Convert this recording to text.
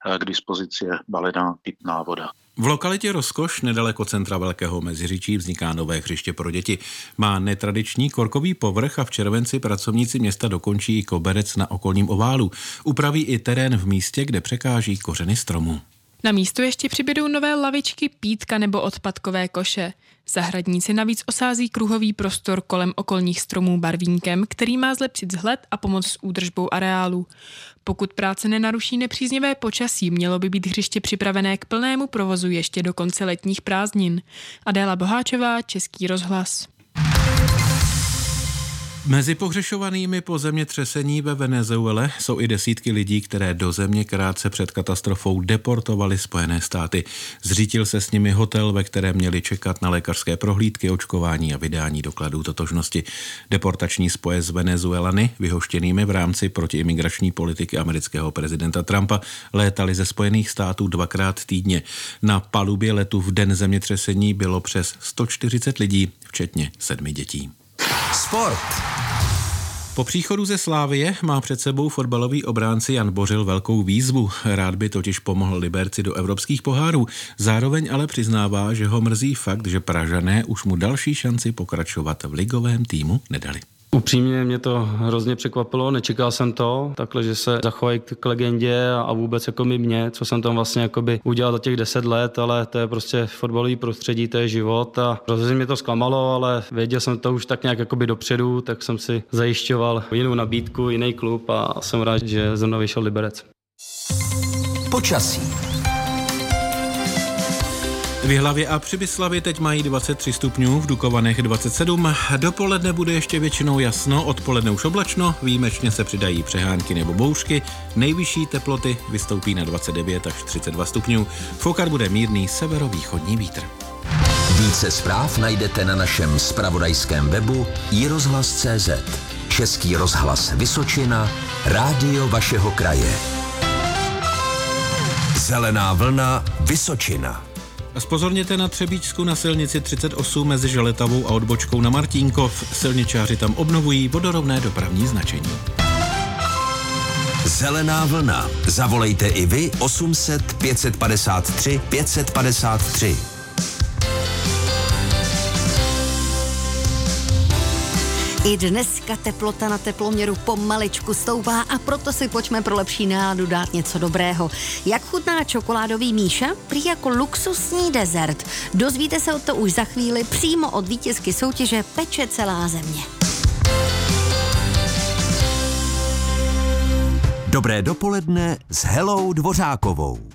k dispozici je balená pitná voda. V lokalitě Rozkoš, nedaleko centra Velkého Meziříčí, vzniká nové hřiště pro děti. Má netradiční korkový povrch a v červenci pracovníci města dokončí i koberec na okolním oválu. Upraví i terén v místě, kde překáží kořeny stromů. Na místo ještě přibydou nové lavičky, pítka nebo odpadkové koše. Zahradníci navíc osází kruhový prostor kolem okolních stromů barvínkem, který má zlepšit vzhled a pomoct s údržbou areálu. Pokud práce nenaruší nepříznivé počasí, mělo by být hřiště připravené k plnému provozu ještě do konce letních prázdnin. Adéla Boháčová, Český rozhlas. Mezi pohřešovanými po zemětřesení ve Venezuele jsou i desítky lidí, které do země krátce před katastrofou deportovali Spojené státy. Zřítil se s nimi hotel, ve kterém měli čekat na lékařské prohlídky, očkování a vydání dokladů totožnosti. Deportační spoje s Venezuelany, vyhoštěnými v rámci protiimigrační politiky amerického prezidenta Trumpa, létali ze Spojených států 2krát týdně. Na palubě letu v den zemětřesení bylo přes 140 lidí, včetně 7 dětí. Sport. Po příchodu ze Slavie má před sebou fotbalový obránce Jan Bořil velkou výzvu. Rád by totiž pomohl Liberci do evropských pohárů. Zároveň ale přiznává, že ho mrzí fakt, že Pražané už mu další šanci pokračovat v ligovém týmu nedali. Upřímně mě to hrozně překvapilo, nečekal jsem to, takhle, že se zachovají k legendě a vůbec jako mě, co jsem tam vlastně jakoby udělal za těch 10 let, ale to je prostě fotbalový prostředí, to je život a hrozně mě to zklamalo, ale věděl jsem to už tak nějak jakoby dopředu, tak jsem si zajišťoval jinou nabídku, jiný klub a jsem rád, že ze mnou vyšel Liberec. Počasí. V Jihlavě a Přibyslavi teď mají 23 stupňů, v Dukovanech 27. Dopoledne bude ještě většinou jasno, odpoledne už oblačno, výjimečně se přidají přehánky nebo bouřky. Nejvyšší teploty vystoupí na 29 až 32 stupňů. Foukat bude mírný severovýchodní vítr. Více zpráv najdete na našem zpravodajském webu iRozhlas.cz. Český rozhlas Vysočina, rádio vašeho kraje. Zelená vlna Vysočina. Zpozorněte na Třebíčsku na silnici 38 mezi Želetavou a odbočkou na Martínkov. Silničáři tam obnovují vodorovné dopravní značení. Zelená vlna. Zavolejte i vy 800 553 553. I dneska teplota na teploměru pomaličku stoupá a proto si pojďme pro lepší náladu dát něco dobrého. Jak chutná čokoládový Míša? Prý jako luxusní dezert. Dozvíte se o to už za chvíli přímo od vítězky soutěže Peče celá země. Dobré dopoledne s Helou Dvořákovou.